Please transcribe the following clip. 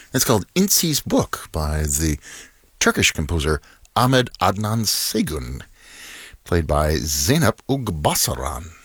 It's called Insi's Book by the Turkish composer Ahmed Adnan Saygun, played by Zeynep Ugbasaran.